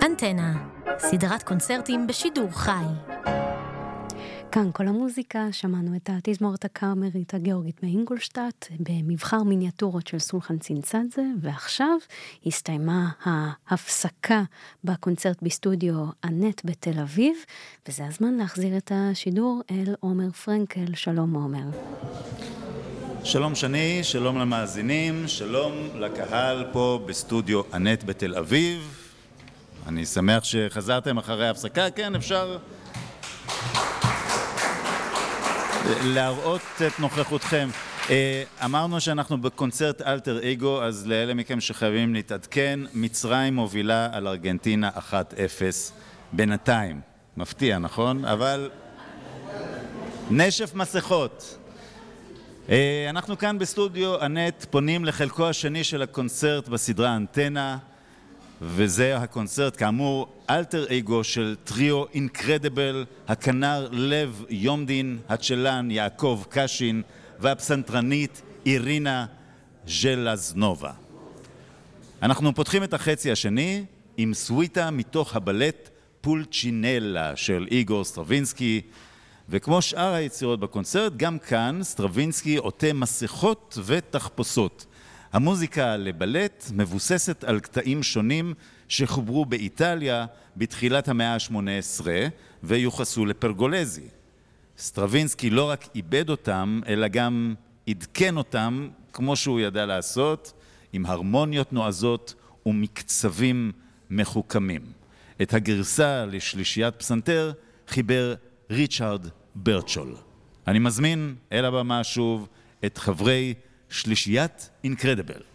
אנטנה, סדרת קונצרטים בשידור חי. כאן כל המוזיקה, שמענו את התזמורת הקאמרית הגאורגית מאינגולשטאט במבחר מיניאטורות של סולחן צינצאדזה, ועכשיו הסתיימה ההפסקה בקונצרט בסטודיו אנט בתל אביב, וזה הזמן להחזיר את השידור אל עומר פרנקל. שלום עומר. שלום שני, שלום למאזינים, שלום לקהל פה בסטודיו אנט בתל אביב. אני שמח שחזרתם אחרי ההפסקה, כן, אפשר להראות את נוכחותכם. אמרנו שאנחנו בקונצרט אלטר אגו, אז לאלה מכם שחייבים להתעדכן, מצרים מובילה על ארגנטינה 1-0 בינתיים. מפתיע, נכון? אבל נשף מסכות. אנחנו כאן בסטודיו אנט פונים לחלקו השני של הקונצרט בסדרה אנטנה, וזה הקונצרט כאמור אלטר אגו של טריו אינקרדיבל, הכנר לב יומדין, הצ'לן יעקב קשין והפסנתרנית אירינה ז'לזנובה. אנחנו פותחים את החצי השני עם סוויטה מתוך הבלט פולצ'ינלה של איגור סטרווינסקי, וכמו שאר היצירות בקונצרט, גם כאן סטרווינסקי עוטה מסכות ותחפושות. המוזיקה לבלט מבוססת על קטעים שונים שחוברו באיטליה בתחילת המאה ה-18 ויוחסו לפרגולזי. סטרווינסקי לא רק איבד אותם, אלא גם עדכן אותם כמו שהוא ידע לעשות, עם הרמוניות נועזות ומקצבים מחוכמים. את הגרסה לשלישיית פסנתר חיבר ריצ'רד ברצ'ול. אני מזמין אל הבמה שוב את חברי שלישיית אינקרדיבל.